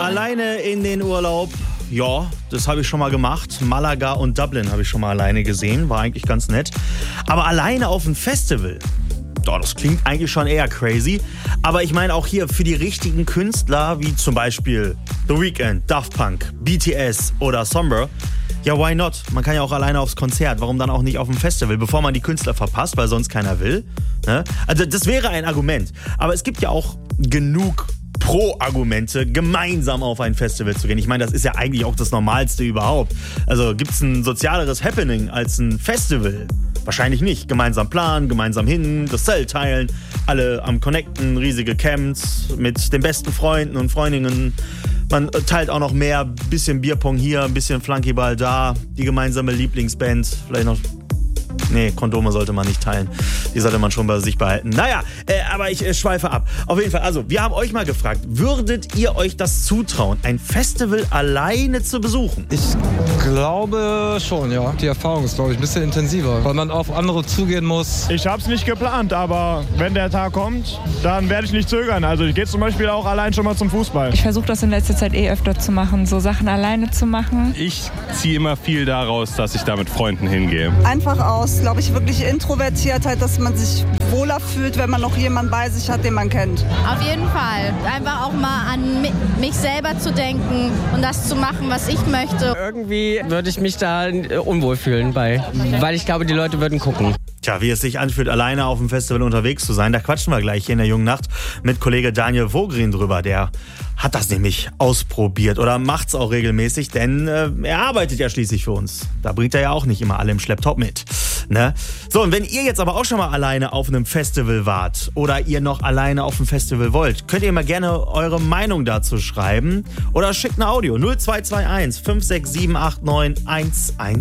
Alleine in den Urlaub. Ja, das habe ich schon mal gemacht. Malaga und Dublin habe ich schon mal alleine gesehen. War eigentlich ganz nett. Aber alleine auf ein Festival, das klingt eigentlich schon eher crazy. Aber ich meine auch hier für die richtigen Künstler, wie zum Beispiel The Weeknd, Daft Punk, BTS oder Sombra. Ja, why not? Man kann ja auch alleine aufs Konzert. Warum dann auch nicht auf dem Festival, bevor man die Künstler verpasst, weil sonst keiner will? Ne? Also das wäre ein Argument. Aber es gibt ja auch genug Pro-Argumente, gemeinsam auf ein Festival zu gehen. Ich meine, das ist ja eigentlich auch das Normalste überhaupt. Also gibt es ein sozialeres Happening als ein Festival? Wahrscheinlich nicht. Gemeinsam planen, gemeinsam hin, das Zelt teilen, alle am Connecten, riesige Camps mit den besten Freunden und Freundinnen. Man teilt auch noch mehr, bisschen Bierpong hier, ein bisschen Flunkyball da, die gemeinsame Lieblingsband, vielleicht noch... Nee, Kondome sollte man nicht teilen. Die sollte man schon bei sich behalten. Naja, aber ich schweife ab. Auf jeden Fall, also, wir haben euch mal gefragt, würdet ihr euch das zutrauen, ein Festival alleine zu besuchen? Ich glaube schon, ja. Die Erfahrung ist, glaube ich, ein bisschen intensiver, weil man auf andere zugehen muss. Ich habe es nicht geplant, aber wenn der Tag kommt, dann werde ich nicht zögern. Also ich gehe zum Beispiel auch allein schon mal zum Fußball. Ich versuche das in letzter Zeit öfter zu machen, so Sachen alleine zu machen. Ich ziehe immer viel daraus, dass ich da mit Freunden hingehe. Einfach aus, glaube ich, wirklich Introvertiertheit, dass man sich wohler fühlt, wenn man noch jemanden bei sich hat, den man kennt. Auf jeden Fall. Einfach auch mal an mich selber zu denken und das zu machen, was ich möchte. Irgendwie würde ich mich da unwohl fühlen bei, weil ich glaube, die Leute würden gucken. Tja, wie es sich anfühlt, alleine auf dem Festival unterwegs zu sein, da quatschen wir gleich hier in der Jungen Nacht mit Kollege Daniel Vogrin drüber. Der hat das nämlich ausprobiert oder macht's auch regelmäßig, denn er arbeitet ja schließlich für uns. Da bringt er ja auch nicht immer alle im Schlepptau mit. Ne? So, und wenn ihr jetzt aber auch schon mal alleine auf einem Festival wart oder ihr noch alleine auf dem Festival wollt, könnt ihr mal gerne eure Meinung dazu schreiben oder schickt ein Audio 0221 56789 110.